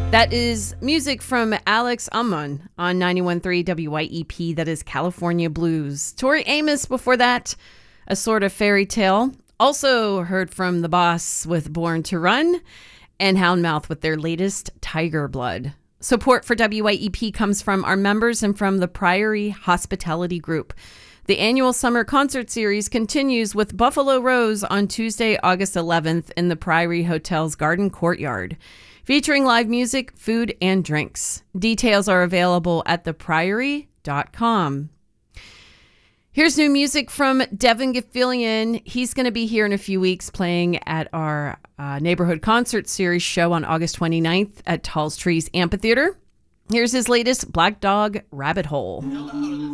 That is music from Alex Amon on 91.3 WYEP. That is California Blues. Tori Amos before that, A Sort of Fairy Tale. Also heard from The Boss with Born to Run and Houndmouth with their latest Tiger Blood. Support for WYEP comes from our members and from the Priory Hospitality Group. The annual summer concert series continues with Buffalo Rose on Tuesday, August 11th in the Priory Hotel's Garden Courtyard, featuring live music, food, and drinks. Details are available at thepriory.com. Here's new music from Devin Gilfillian. He's going to be here in a few weeks playing at our Neighborhood Concert Series show on August 29th at Tall's Trees Amphitheater. Here's his latest, Black Dog Rabbit Hole.